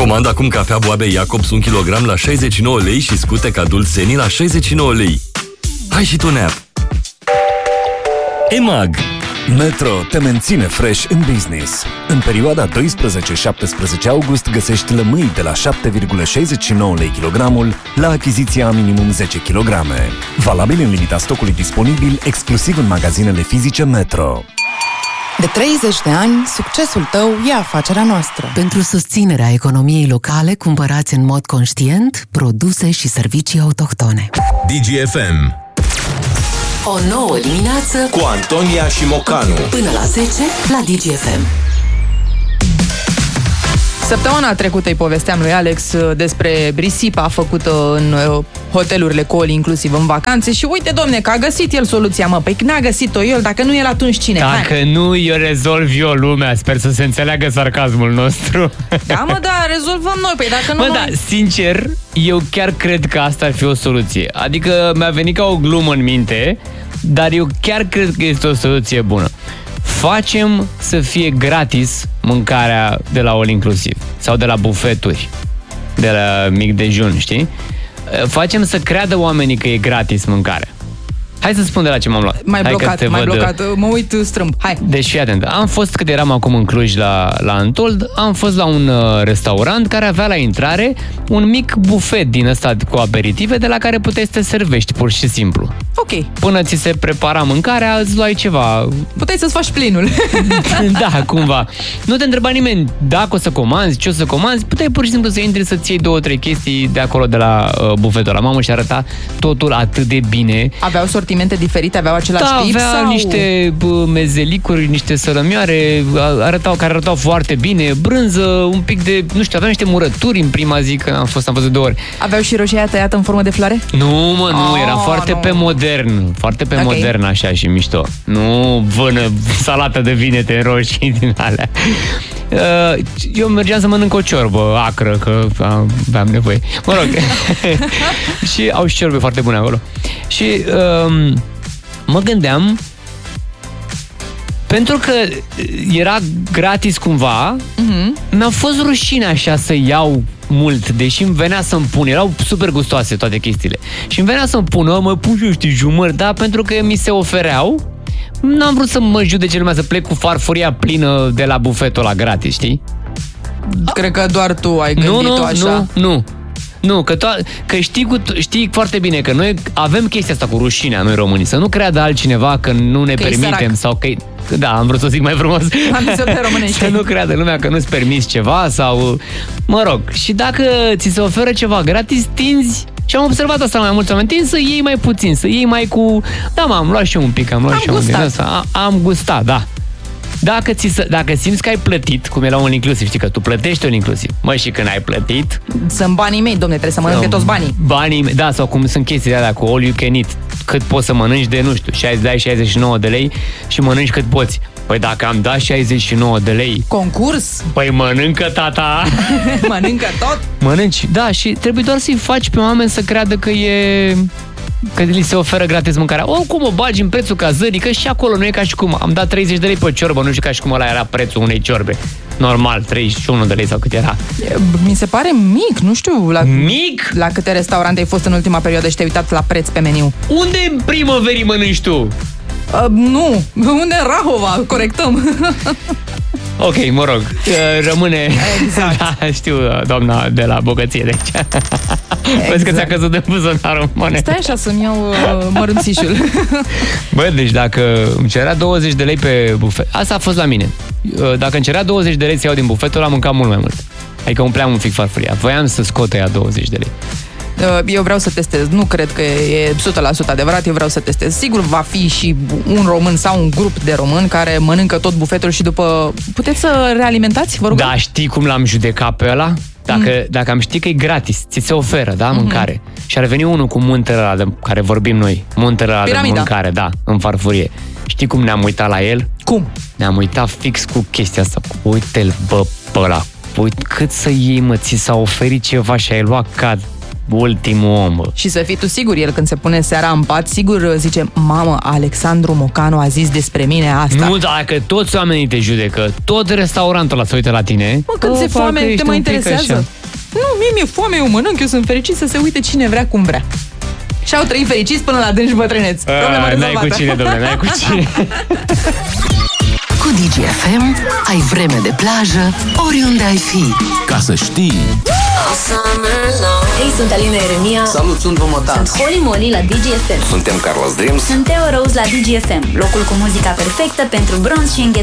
Comanda acum cafea Boabe Jacobs 1 kg la 69 lei și scute ca Dulceni la 69 lei. Hai și tu, Neap! EMAG Metro te menține fresh în business. În perioada 12-17 august găsești lămâi de la 7,69 lei kilogramul la achiziția a minimum 10 kg. Valabil în limita stocului disponibil exclusiv în magazinele fizice Metro. De 30 de ani, succesul tău e afacerea noastră. Pentru susținerea economiei locale, cumpărați în mod conștient produse și servicii autohtone. DGFM. O nouă dimineață cu Antonia și Mocanu. Până la 10 la DGFM. Săptămâna trecută îi povesteam lui Alex despre risipa făcută în hotelurile cu all inclusiv în vacanțe și uite, domne, că a găsit el soluția, mă. Păi n-a găsit-o el, dacă nu el, atunci cine? Dacă nu, eu rezolv eu lumea. Sper să se înțeleagă sarcasmul nostru. Da, mă, da, rezolvăm noi. Păi dacă nu... Mă, da, sincer, eu chiar cred că asta ar fi o soluție. Adică mi-a venit ca o glumă în minte, dar eu chiar cred că este o soluție bună. Facem să fie gratis mâncarea de la all inclusiv sau de la bufeturi, de la mic dejun, știi? Facem să creadă oamenii că e gratis mâncarea. Hai să spun de la ce m-am luat. Mai blocat, mă uit strâmb. Hai. Deci fii atent, am fost, cât eram acum în Cluj la Antold, am fost la un restaurant care avea la intrare un mic bufet din ăsta cu aperitive de la care puteai să te servești, pur și simplu. Ok. Până ți se prepara mâncarea, îți luai ceva. Puteai să-ți faci plinul. Da, cumva. Nu te întreba nimeni dacă o să comanzi, ce o să comanzi, puteai pur și simplu să intri să-ți iei 2-3 chestii de acolo de la bufetul ăla. Mamă, și arăta totul atât de bine. Aveau sortimente diferite, aveau același tip? Da, aveau niște mezelicuri, niște sălămioare, care arătau foarte bine, brânză, un pic de, nu știu, aveau niște murături în prima zi, că am văzut de 2 ori. Aveau și roșia tăiată în formă de floare? Nu, mă, nu, era foarte pe modern, foarte pe modern așa și mișto. Nu vână salată de vinete în roșii din alea. Eu mergeam să mănânc o ciorbă acră, că aveam nevoie. Mă rog. Și au și ciorbe foarte bune acolo. Și mă gândeam, pentru că era gratis cumva, mi-a fost rușine așa să iau mult, deși îmi venea să-mi pun, erau super gustoase toate chestiile, și îmi venea să-mi pun, mă pun și eu știi jumări, da, pentru că mi se ofereau. N-am vrut să mă judece lumea, să plec cu farfuria plină de la bufetul ăla gratis, știi? Cred că doar tu ai gândit-o așa. Nu, că știi foarte bine că noi avem chestia asta cu rușinea, noi românii, să nu creadă altcineva că nu ne permitem sau că... Da, am vrut să zic mai frumos. Să nu creadă lumea că nu-ți permiți ceva sau... Mă rog, și dacă ți se oferă ceva gratis, tinzi. Și am observat asta la mai mulți oameni, tinzi să iei mai puțin, să iei mai cu... Da, m-am luat și eu un pic, am gustat, da. Dacă simți că ai plătit, cum e la un inclusiv, știi că tu plătești un inclusiv. Mă, și când ai plătit... Sunt banii mei, domne, trebuie să mănânc de toți banii. Banii mei, da, sau cum sunt chestiile alea cu all you can eat. Cât poți să mănânci de, nu știu, dai 69 de lei și mănânci cât poți. Păi dacă am dat 69 de lei... Concurs? Păi mănâncă, tata! Mănâncă tot? Mănânci, da, și trebuie doar să-i faci pe oameni să creadă că li se oferă gratis mâncarea. Oricum o bagi în prețul cazării, că și acolo nu e ca și cum am dat 30 de lei pe ciorbă, nu știu ca și cum ăla era prețul unei ciorbe. Normal, 31 de lei sau cât era. Mi se pare mic, nu știu. Mic? La câte restaurante ai fost în ultima perioadă și te-ai uitat la preț pe meniu? Unde în primăverii mănânci tu? Nu, unde în Rahova, corectăm. Ok, mă rog, rămâne... Exact. Da, știu, doamna de la bogăție de aici. Exact. Vezi că ți-a căzut de buzunarul monede. Stai așa să-mi iau mărunțișul. Bă, deci dacă îmi cerea 20 de lei pe bufet, asta a fost la mine. Dacă îmi cerea 20 de lei să iau din bufetul ăla, mâncam mult mai mult. Adică umpleam un pic farfuria. Voiam să scot ea 20 de lei. Eu vreau să testez. Nu cred că e 100% adevărat, eu vreau să testez. Sigur va fi și un român sau un grup de români care mănâncă tot bufetul și după... Puteți să realimentați, vă rog? Da, știi cum l-am judecat pe ăla? Dacă am ști că e gratis, ți se oferă, da, mâncare. Și ar veni unul cu muntele ăla de care vorbim noi. Muntele ăla de mâncare, da, în farfurie. Știi cum ne-am uitat la el? Cum? Ne-am uitat fix cu chestia asta. Uite-l, bă, pe ăla. Uite, cât să iei, mă, ți s-a oferit ceva și ai luat ca ultimul om, bă. Și să fii tu sigur, el când se pune seara în pat, sigur zice, mamă, Alexandru Mocanu a zis despre mine asta. Nu, dacă toți oamenii te judecă, tot restaurantul ăla se uită la tine. Mă, când ți-e foame, te mai interesează. Nu, mie mi-e foame, eu mănânc, eu sunt fericit, să se uite cine vrea cum vrea. Și au trăit fericiți până la dânși bătrâneți. Problema rezolvată. N-ai cu cine, domnule, n-ai cu cine. Cu DGFM ai vreme de plajă oriunde ai fi. Ca să știi. Hei, sunt Alina Eremia. Salut, sunt Vomotan. Sunt Holly Molly la DGFM. Suntem Carlos Dreams. Sunt Teo Rose la DGFM. Locul cu muzica perfectă pentru bronz și înghețat.